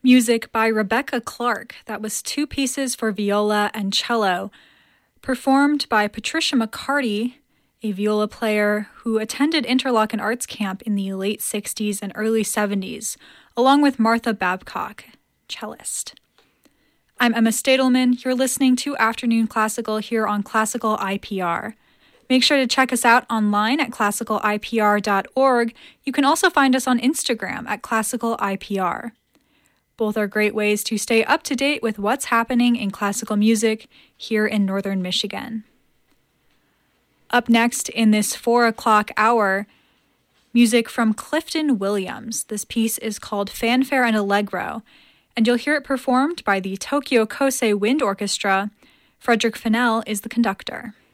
music by Rebecca Clark that was 2 pieces for viola and cello, performed by Patricia McCarty, a viola player who attended Interlochen Arts Camp in the late 60s and early 70s, along with Martha Babcock, cellist. I'm Emma Stadelman. You're listening to Afternoon Classical here on Classical IPR. Make sure to check us out online at classicalipr.org. You can also find us on Instagram at classicalipr. Both are great ways to stay up to date with what's happening in classical music here in Northern Michigan. Up next in this 4 o'clock hour, music from Clifton Williams. This piece is called Fanfare and Allegro, and you'll hear it performed by the Tokyo Kosei Wind Orchestra. Frederick Fennell is the conductor.